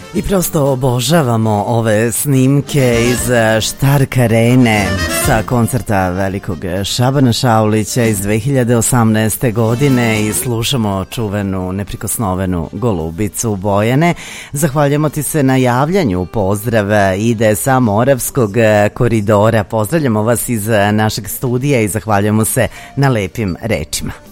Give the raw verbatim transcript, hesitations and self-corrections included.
I prosto obožavamo ove snimke iz Stark Arene sa koncerta velikog Šabana Šaulića iz dve hiljade osamnaeste. godine i slušamo čuvenu neprikosnovenu Golubicu Bojane. Zahvaljujemo ti se na javljanju. Pozdrav ide sa Moravskog koridora. Pozdravljamo vas iz našeg studija i zahvaljujemo se na lepim rečima.